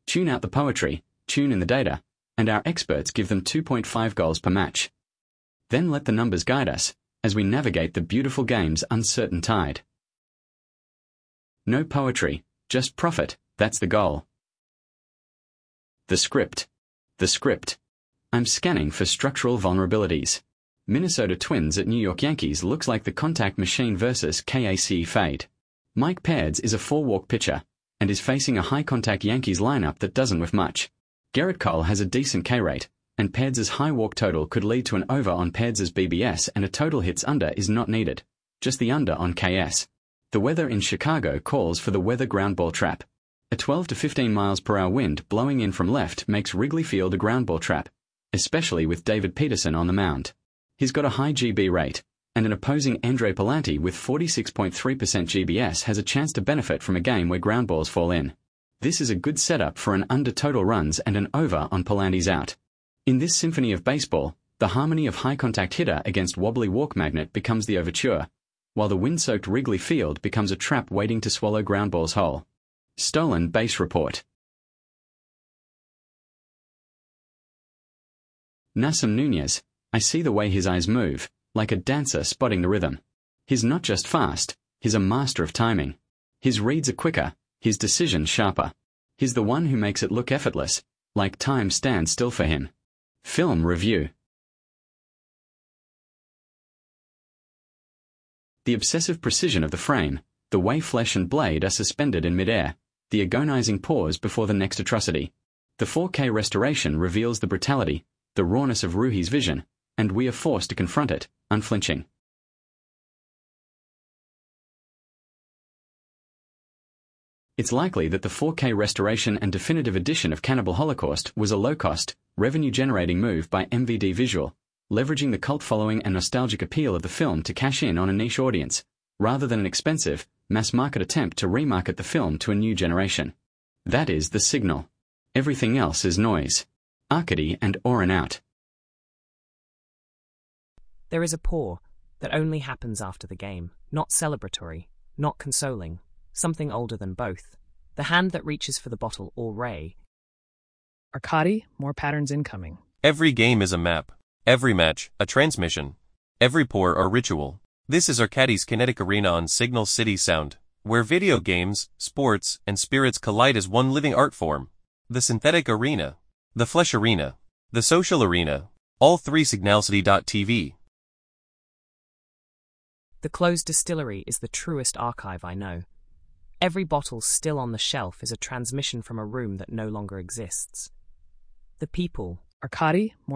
Tune out the poetry, tune in the data, and our experts give them 2.5 goals per match. Then let the numbers guide us as we navigate the beautiful game's uncertain tide. No poetry, just profit, that's the goal. The script. The script. I'm scanning for structural vulnerabilities. Minnesota Twins at New York Yankees looks like the contact machine versus KAC fade. Mike Paeds is a 4-walk pitcher and is facing a high-contact Yankees lineup that doesn't whiff much. Garrett Cole has a decent K rate, and Paeds' high walk total could lead to an over on Paeds' BBS, and a total hits under is not needed, just the under on KS. The weather in Chicago calls for the weather ground ball trap. A 12 to 15 miles per hour wind blowing in from left makes Wrigley Field a ground ball trap, especially with David Peterson on the mound. He's got a high GB rate, and an opposing Andre Palante with 46.3% GBS has a chance to benefit from a game where ground balls fall in. This is a good setup for an under total runs and an over on Palante's out. In this symphony of baseball, the harmony of high-contact hitter against wobbly walk magnet becomes the overture, while the wind-soaked Wrigley Field becomes a trap waiting to swallow ground balls whole. Stolen base report. Nasim Nunez, I see the way his eyes move, like a dancer spotting the rhythm. He's not just fast, he's a master of timing. His reads are quicker, his decisions sharper. He's the one who makes it look effortless, like time stands still for him. Film review. The obsessive precision of the frame, the way flesh and blade are suspended in midair, the agonizing pause before the next atrocity. The 4K restoration reveals the brutality, the rawness of Ruhi's vision, and we are forced to confront it, unflinching. It's likely that the 4K restoration and definitive edition of Cannibal Holocaust was a low-cost, revenue-generating move by MVD Visual, leveraging the cult following and nostalgic appeal of the film to cash in on a niche audience, rather than an expensive, mass-market attempt to remarket the film to a new generation. That is the signal. Everything else is noise. Arcady and Oren out. There is a pour that only happens after the game, not celebratory, not consoling, something older than both. The hand that reaches for the bottle or ray. Arcady, more patterns incoming. Every game is a map. Every match, a transmission. Every pour a ritual. This is Arcady's kinetic arena on Signal City Sound, where video games, sports, and spirits collide as one living art form. The synthetic arena, the flesh arena, the social arena, all three signalcity.tv. The closed distillery is the truest archive I know. Every bottle still on the shelf is a transmission from a room that no longer exists. The people. Arcady, more